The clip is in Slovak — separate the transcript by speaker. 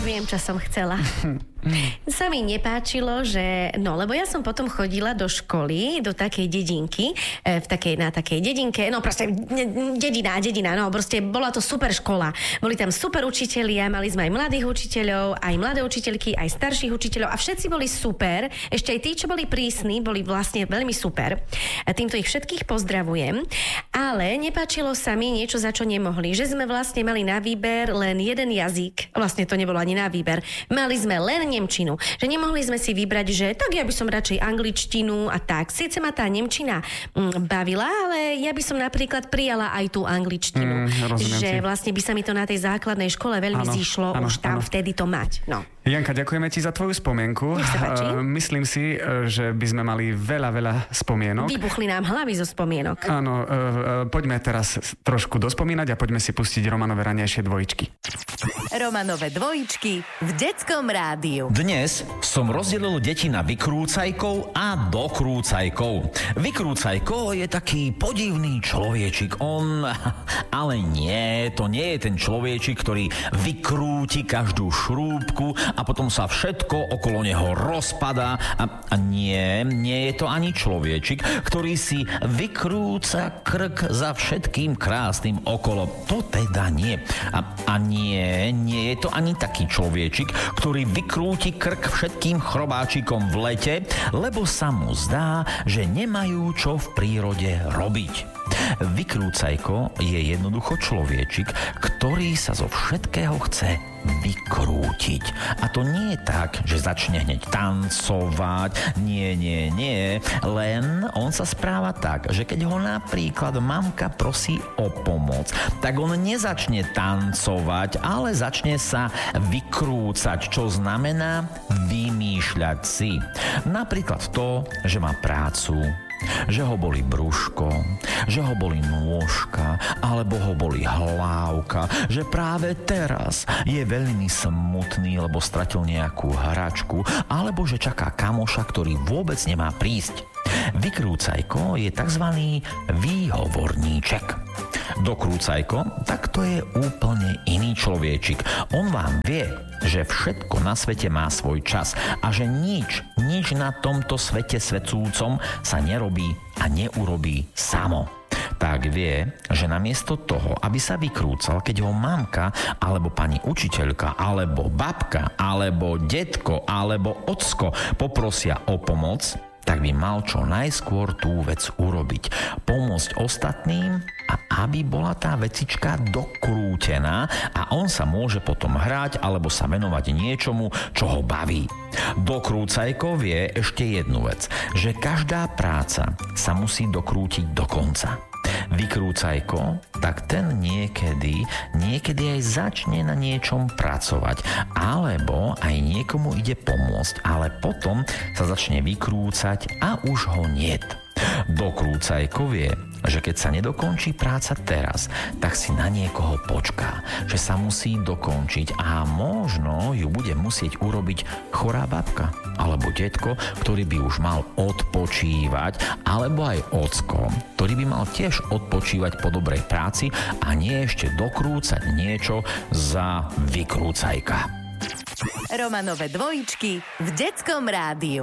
Speaker 1: viem, čo som chcela. Sa mi nepáčilo, že... No, lebo ja som potom chodila do školy, do takej dedinky, na takej dedinke, no proste dedina, no proste bola to super škola. Boli tam super učitelia, mali sme aj mladých učiteľov, aj mladé učiteľky, aj starších učiteľov a všetci boli super. Ešte aj tí, čo boli prísni, boli vlastne veľmi super. A týmto ich všetkých pozdravujem. Ale nepáčilo sa mi niečo, za čo nemohli. Že sme vlastne mali na výber len jeden jazyk. Vlastne to nebolo ani na výber. Mali sme len nemčinu. Že nemohli sme si vybrať, že tak ja by som radšej angličtinu a tak. Sice ma tá nemčina bavila, ale ja by som napríklad prijala aj tú angličtinu. Že vlastne by sa mi to na tej základnej škole veľmi zišlo už tam vtedy to mať. No.
Speaker 2: Janka, ďakujeme ti za tvoju spomienku. Myslím si, že by sme mali veľa spomienok.
Speaker 1: Vybuchli nám hlavy zo spomienok.
Speaker 2: Áno, poďme teraz trošku dospomínať a poďme si pustiť Romanové ranejšie dvojičky.
Speaker 3: Romanové dvojičky v Detskom rádiu.
Speaker 4: Dnes som rozdelil deti na vykrúcajkov a dokrúcajkov. Vykrúcajko je taký podivný človečik. Ale nie, to nie je ten človečik, ktorý vykrúti každú šrúbku a potom sa všetko okolo neho rozpadá. A nie je to ani človečik, ktorý si vykrúca krk za všetkým krásnym okolo. To teda nie. A nie je to ani taký človečik, ktorý vykrúti krk všetkým chrobáčikom v lete, lebo sa mu zdá, že nemajú čo v prírode robiť. Vykrúcajko je jednoducho človečik, ktorý sa zo všetkého chce vykrútiť. A to nie je tak, že začne hneď tancovať. Nie. Len on sa správa tak, že keď ho napríklad mamka prosí o pomoc, tak on nezačne tancovať, ale začne sa vykrúcať, čo znamená vymýšľať si. Napríklad to, že má prácu, že ho boli brúško, že ho boli nôžka, alebo ho boli hlávka, že práve teraz je veľmi smutný, lebo stratil nejakú hračku, alebo že čaká kamoša, ktorý vôbec nemá prísť. Vykrúcajko je tzv. Výhovorníček. Dokrúcajko, tak to je úplne iný človečik. On vám vie, že všetko na svete má svoj čas a že nič na tomto svete svetcúcom sa nerobí a neurobí samo. Tak vie, že namiesto toho, aby sa vykrúcal, keď ho mamka, alebo pani učiteľka, alebo babka, alebo detko, alebo ocko poprosia o pomoc, tak by mal čo najskôr tú vec urobiť. Pomôcť ostatným a aby bola tá vecička dokrútená a on sa môže potom hrať alebo sa venovať niečomu, čo ho baví. Dokrúcajko vie ešte jednu vec, že každá práca sa musí dokrútiť do konca. Vykrúcajko, tak ten niekedy aj začne na niečom pracovať, alebo aj niekomu ide pomôcť, ale potom sa začne vykrúcať a už ho niet. Dokrúcajko vie, že keď sa nedokončí práca teraz, tak si na niekoho počká, že sa musí dokončiť a možno ju bude musieť urobiť chorá babka alebo detko, ktorý by už mal odpočívať, alebo aj ocko, ktorý by mal tiež odpočívať po dobrej práci a nie ešte dokrúcať niečo za vykrúcajka.
Speaker 3: Romanové dvojičky v Detskom rádiu.